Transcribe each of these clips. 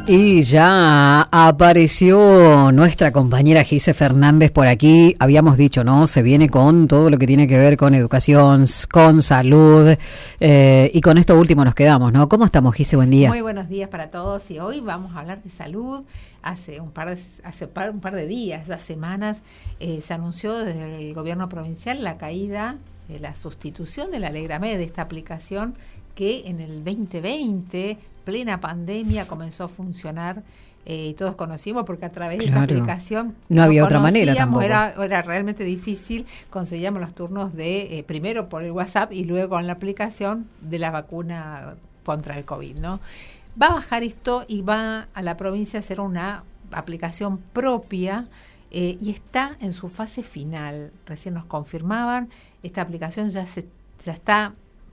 Y ya apareció nuestra compañera Gise Fernández por aquí. Habíamos dicho, ¿no? Se viene con todo lo que tiene que ver con educación, con salud, y con esto último nos quedamos, ¿no? ¿Cómo estamos, Gise? Buen día. Muy buenos días para todos y hoy vamos a hablar de salud. Hace un par de días, ya semanas, se anunció desde el gobierno provincial la caída, la sustitución de la Alegramed, de esta aplicación que en el 2020, plena pandemia, comenzó a funcionar. Todos conocimos porque a través de esta aplicación no había otra manera tampoco. Era realmente difícil. Conseguíamos los turnos de primero por el WhatsApp y luego en la aplicación de la vacuna contra el COVID, ¿no? Va a bajar esto y va a la provincia a hacer una aplicación propia, y está en su fase final. Recién nos confirmaban, esta aplicación ya está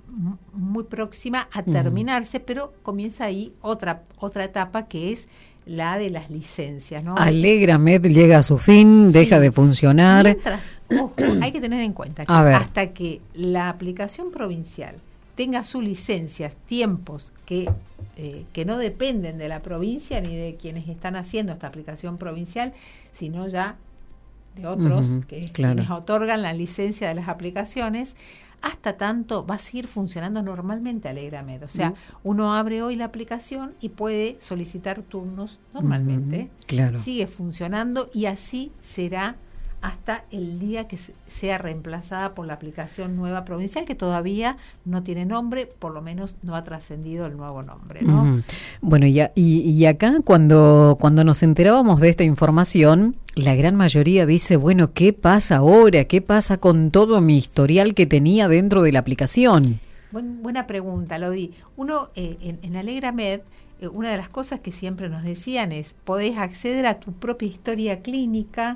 muy próxima a terminarse, pero comienza ahí otra etapa que es la de las licencias, ¿no? Alegramed llega a su fin, deja de funcionar. Mientras, ojo, hay que tener en cuenta que hasta que la aplicación provincial tenga sus licencias, tiempos que no dependen de la provincia ni de quienes están haciendo esta aplicación provincial, sino ya de otros quienes otorgan la licencia de las aplicaciones. Hasta tanto va a seguir funcionando normalmente Alegramed. O sea, uno abre hoy la aplicación y puede solicitar turnos normalmente. Sigue funcionando y así será hasta el día que sea reemplazada por la aplicación nueva provincial, que todavía no tiene nombre, por lo menos no ha trascendido el nuevo nombre, ¿no? Bueno, y acá cuando nos enterábamos de esta información, la gran mayoría dice, bueno, ¿qué pasa ahora? ¿Qué pasa con todo mi historial que tenía dentro de la aplicación? Buena pregunta, Lodi. Uno, en Alegramed, una de las cosas que siempre nos decían es, podés acceder a tu propia historia clínica,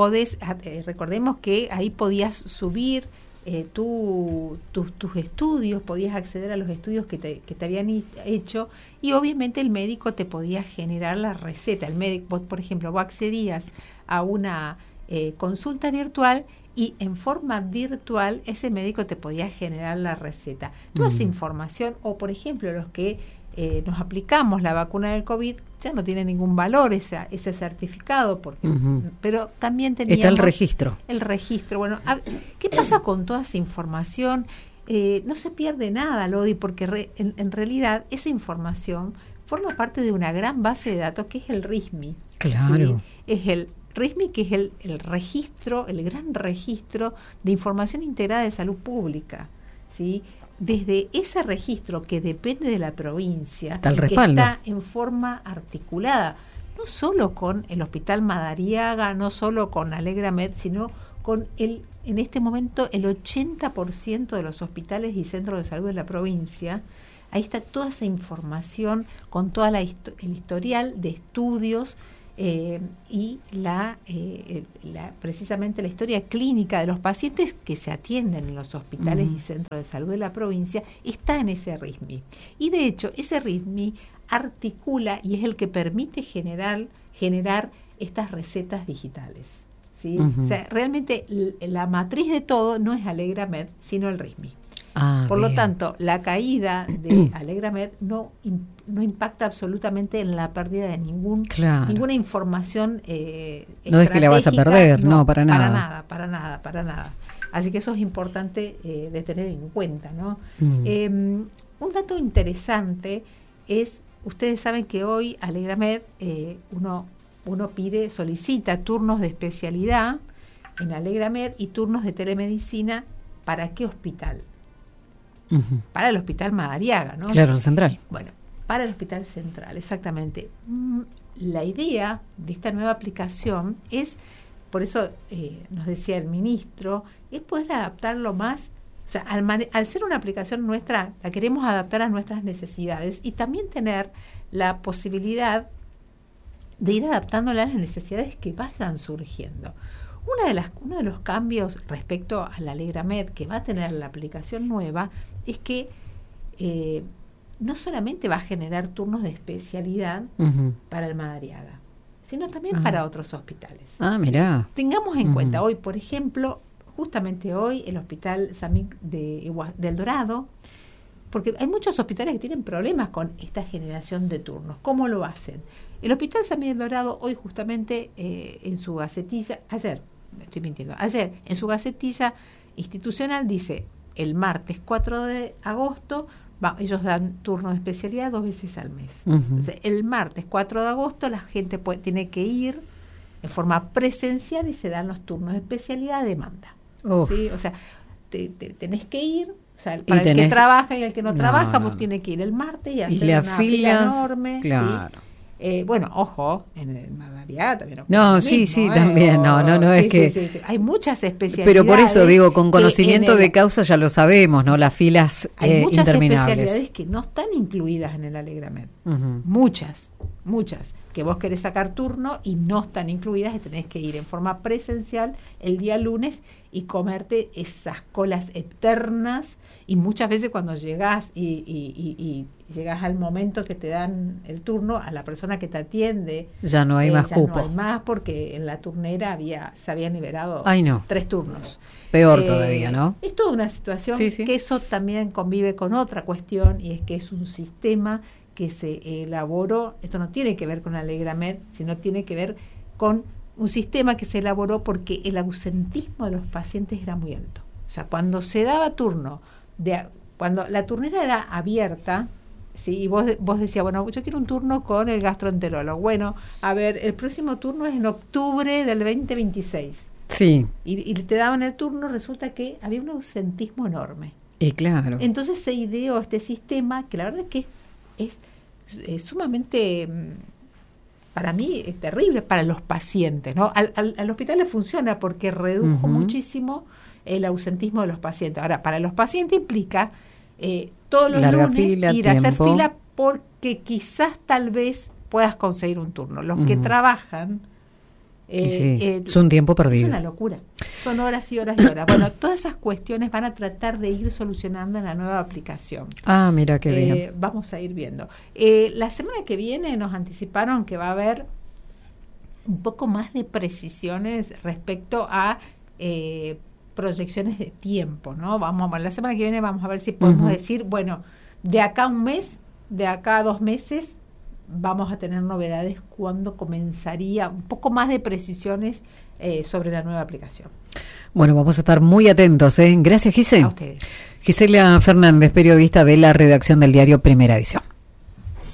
recordemos que ahí podías subir tus estudios, podías acceder a los estudios que te habían hecho, y obviamente el médico te podía generar la receta. El médico, vos, por ejemplo, vos accedías a una consulta virtual y en forma virtual ese médico te podía generar la receta. Toda esa información, o por ejemplo los que nos aplicamos la vacuna del COVID, ya no tiene ningún valor ese certificado, porque pero también teníamos está el registro. Bueno, ¿qué pasa con toda esa información? No se pierde nada, Lodi, porque en realidad esa información forma parte de una gran base de datos que es el RISMI. Claro. ¿Sí? Es el RISMI, que es el registro, el gran registro de información integrada de salud pública, ¿sí? Desde ese registro que depende de la provincia, está el que respaldo. Está en forma articulada, no solo con el Hospital Madariaga, no solo con Alegramed, sino con en este momento el 80% de los hospitales y centros de salud de la provincia. Ahí está toda esa información con toda el historial de estudios, y precisamente la historia clínica de los pacientes que se atienden en los hospitales y centros de salud de la provincia está en ese RISMI. Y de hecho, ese RISMI articula y es el que permite generar estas recetas digitales, ¿sí? O sea, realmente la matriz de todo no es Alegramed, sino el RISMI. Por lo tanto, la caída de Alegramed no impacta absolutamente en la pérdida de ninguna información estratégica. No es que la vas a perder, no, para nada. Para nada. Así que eso es importante de tener en cuenta, ¿no? Un dato interesante es, ustedes saben que hoy Alegramed, uno solicita turnos de especialidad en Alegramed y turnos de telemedicina. ¿Para qué hospital? Para el Hospital Madariaga, ¿no? Claro, el central. Bueno, para el Hospital Central, exactamente. La idea de esta nueva aplicación es, por eso nos decía el ministro, es poder adaptarlo más. O sea, al ser una aplicación nuestra, la queremos adaptar a nuestras necesidades y también tener la posibilidad de ir adaptándola a las necesidades que vayan surgiendo. Uno de los cambios respecto a la Alegramed que va a tener la aplicación nueva es que no solamente va a generar turnos de especialidad para el Madariaga, sino también para otros hospitales. Mirá. Tengamos en cuenta, hoy, por ejemplo, justamente hoy, el Hospital Samig del Dorado porque hay muchos hospitales que tienen problemas con esta generación de turnos. ¿Cómo lo hacen? El Hospital San Miguel Dorado hoy justamente en su gacetilla, ayer en su gacetilla institucional dice, el martes 4 de agosto, ellos dan turnos de especialidad 2 veces al mes. Entonces, el martes 4 de agosto la gente tiene que ir en forma presencial y se dan los turnos de especialidad a demanda. ¿Sí? O sea, tenés que ir, o sea, para el que trabaja y el que no trabaja, vos tenés que ir el martes y hacer una fila enorme. Claro. ¿sí? Bueno, ojo, en el Madariaga también. También. No, es que... Sí. Hay muchas especialidades. Pero por eso digo, con conocimiento de causa ya lo sabemos, ¿no? Las filas hay muchas interminables. Especialidades que no están incluidas en el Alegramed. Muchas. Que vos querés sacar turno y no están incluidas y tenés que ir en forma presencial el día lunes y comerte esas colas eternas, y muchas veces cuando llegás y llegás al momento que te dan el turno, a la persona que te atiende ya no hay más cupo. No hay más, porque en la turnera se habían liberado 3 turnos. Peor todavía, ¿no? Es toda una situación que eso también convive con otra cuestión, y es que es un sistema que se elaboró, esto no tiene que ver con Alegramed, sino tiene que ver con un sistema que se elaboró porque el ausentismo de los pacientes era muy alto. O sea, cuando se daba turno, cuando la turnera era abierta, ¿sí? Y vos decías, bueno, yo quiero un turno con el gastroenterólogo. Bueno, a ver, el próximo turno es en octubre del 2026. Sí. Y te daban el turno, resulta que había un ausentismo enorme. Y claro. Entonces se ideó este sistema que la verdad es que es sumamente, para mí, es terrible para los pacientes, ¿no? Al hospital le funciona porque redujo muchísimo el ausentismo de los pacientes. Ahora, para los pacientes implica todos los lunes ir a hacer fila, porque quizás tal vez puedas conseguir un turno. Los que trabajan... es un tiempo perdido. Es una locura. Son horas y horas y horas. Bueno, todas esas cuestiones van a tratar de ir solucionando en la nueva aplicación. Mira qué bien. Vamos a ir viendo. La semana que viene nos anticiparon que va a haber un poco más de precisiones respecto a proyecciones de tiempo, ¿no? La semana que viene vamos a ver si podemos decir, bueno, de acá a un mes, de acá a 2 meses, vamos a tener novedades cuando comenzaría, un poco más de precisiones sobre la nueva aplicación. Bueno, vamos a estar muy atentos, ¿eh? Gracias, Gisela. A ustedes. Gisela Fernández, periodista de la redacción del diario Primera Edición.